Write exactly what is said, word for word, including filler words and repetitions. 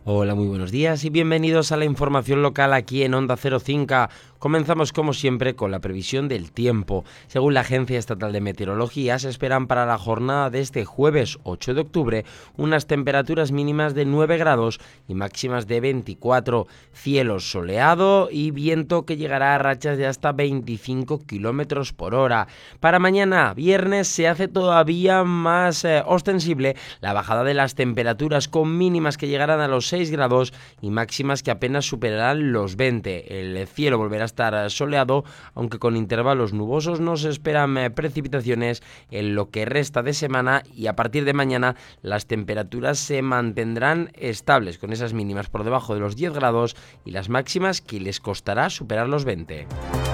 Hola, muy buenos días y bienvenidos a la información local aquí en Onda Cero Cinca. Comenzamos como siempre con la previsión del tiempo. Según la Agencia Estatal de Meteorología, se esperan para la jornada de este jueves ocho de octubre unas temperaturas mínimas de nueve grados y máximas de veinticuatro. Cielo soleado y viento que llegará a rachas de hasta veinticinco kilómetros por hora. Para mañana, viernes, se hace todavía más eh, ostensible la bajada de las temperaturas, con mínimas que llegarán a los seis grados y máximas que apenas superarán los veinte. El cielo volverá a estar soleado, aunque con intervalos nubosos. No se esperan eh, precipitaciones en lo que resta de semana, y a partir de mañana las temperaturas se mantendrán estables, con esas mínimas por debajo de los diez grados y las máximas que les costará superar los veinte.